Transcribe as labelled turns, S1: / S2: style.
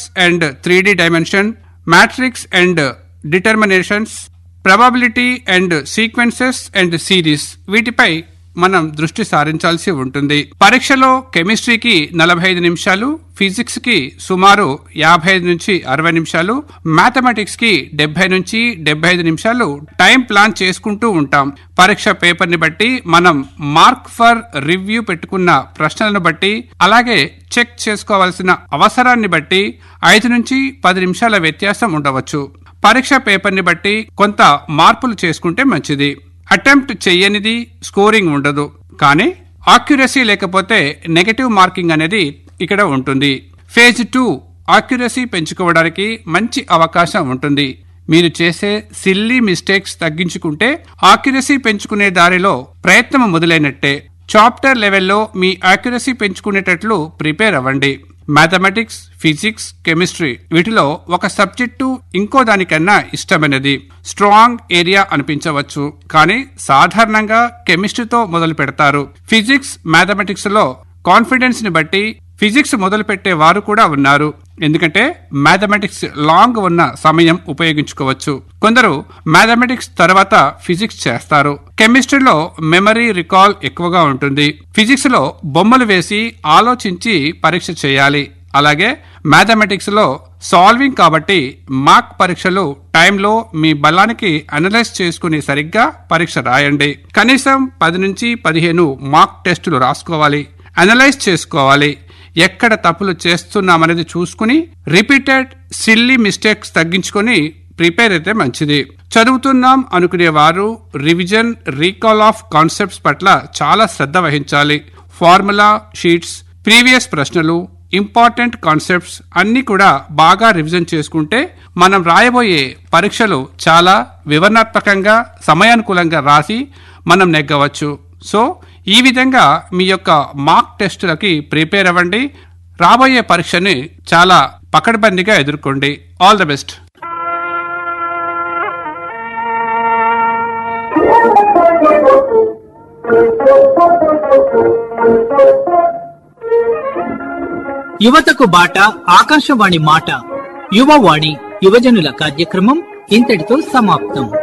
S1: And 3D dimension, matrix and determinations, probability and sequences and series వీటిపై మనం దృష్టి సారించాల్సి ఉంటుంది. పరీక్షలో కెమిస్ట్రీకి 45 నిమిషాలు, ఫిజిక్స్ కి సుమారు 55 నుంచి 60 నిమిషాలు, మ్యాథమెటిక్స్ కి 70 నుంచి 75 నిమిషాలు టైం ప్లాన్ చేసుకుంటూ ఉంటాం. పరీక్ష పేపర్ ని బట్టి మనం మార్క్ ఫర్ రివ్యూ పెట్టుకున్న ప్రశ్నలను బట్టి, అలాగే చెక్ చేసుకోవాల్సిన అవసరాన్ని బట్టి 5 నుంచి 10 నిమిషాల వ్యత్యాసం ఉండవచ్చు. పరీక్ష పేపర్ ని బట్టి కొంత మార్పులు చేసుకుంటే మంచిది. అటెంప్ట్ చెయ్యనిది స్కోరింగ్ ఉండదు, కానీ ఆక్యురసీ లేకపోతే నెగటివ్ మార్కింగ్ అనేది ఇక్కడ ఉంటుంది. ఫేజ్ 2 ఆక్యురసీ పెంచుకోవడానికి మంచి అవకాశం ఉంటుంది. మీరు చేసే సిల్లీ మిస్టేక్స్ తగ్గించుకుంటే ఆక్యురసీ పెంచుకునే దారిలో ప్రయత్నం మొదలైనట్టే. చాప్టర్ లెవెల్లో మీ ఆక్యురసీ పెంచుకునేటట్లు ప్రిపేర్ అవ్వండి. మ్యాథమెటిక్స్, ఫిజిక్స్, కెమిస్ట్రీ వీటిలో ఒక సబ్జెక్టు ఇంకో దానికన్నా ఇష్టమైనది, స్ట్రాంగ్ ఏరియా అనిపించవచ్చు, కానీ సాధారణంగా కెమిస్ట్రీతో మొదలు పెడతారు. ఫిజిక్స్, మ్యాథమెటిక్స్ లో కాన్ఫిడెన్స్ ని బట్టి ఫిజిక్స్ మొదలు పెట్టే వారు కూడా ఉన్నారు. ఎందుకంటే మ్యాథమెటిక్స్ లాంగ్ ఉన్న సమయం ఉపయోగించుకోవచ్చు. కొందరు మ్యాథమెటిక్స్ తర్వాత ఫిజిక్స్ చేస్తారు. కెమిస్ట్రీలో మెమరీ రికాల్ ఎక్కువగా ఉంటుంది. ఫిజిక్స్ లో బొమ్మలు వేసి ఆలోచించి పరీక్ష చేయాలి. అలాగే మ్యాథమెటిక్స్ లో సాల్వింగ్ కాబట్టి మార్క్ పరీక్షలు టైంలో మీ బలానికి అనలైజ్ చేసుకుని సరిగ్గా పరీక్ష రాయండి. కనీసం 10 నుంచి 15 మార్క్ టెస్టులు రాసుకోవాలి, అనలైజ్ చేసుకోవాలి. ఎక్కడ తప్పులు చేస్తున్నామనేది చూసుకుని రిపీటెడ్ సిల్లీ మిస్టేక్స్ తగ్గించుకొని ప్రిపేర్ అయితే మంచిది. చదువుతున్నాం అనుకునేవారు రివిజన్, రీకాల్ ఆఫ్ కాన్సెప్ట్స్ పట్ల చాలా శ్రద్ధ వహించాలి. ఫార్ములా షీట్స్, ప్రీవియస్ ప్రశ్నలు, ఇంపార్టెంట్ కాన్సెప్ట్స్ అన్ని కూడా బాగా రివిజన్ చేసుకుంటే మనం రాయబోయే పరీక్షలు చాలా వివరణాత్మకంగా, సమయానుకూలంగా రాసి మనం నెగ్గవచ్చు. సో ఈ విధంగా మీ యొక్క మార్క్ టెస్టులకి ప్రిపేర్ అవ్వండి. రాబోయే పరీక్షని చాలా పకడ్బందీగా ఎదుర్కోండి. All the best.
S2: యువతకు బాట ఆకాశవాణి మాట, యువవాణి యువజనుల కార్యక్రమం ఇంతటితో సమాప్తం.